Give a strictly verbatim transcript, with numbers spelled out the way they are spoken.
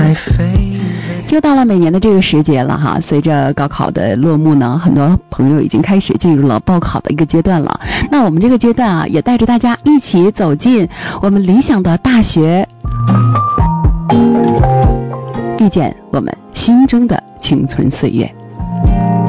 又到了每年的这个时节了哈，随着高考的落幕呢，很多朋友已经开始进入了报考的一个阶段了。那我们这个阶段啊，也带着大家一起走进我们理想的大学，遇见我们心中的青春岁月。